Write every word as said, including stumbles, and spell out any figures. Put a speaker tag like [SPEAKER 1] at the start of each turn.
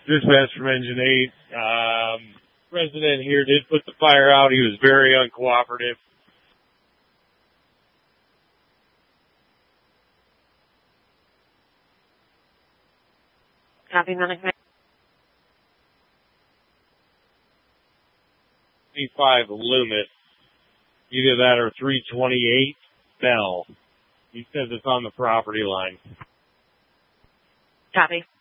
[SPEAKER 1] Dispatch from Engine eight. Um, resident here did put the fire out. He was very uncooperative.
[SPEAKER 2] Copy, Management.
[SPEAKER 1] five Loomis. Either that or three twenty-eight Bell. He says it's on the property line.
[SPEAKER 2] Copy.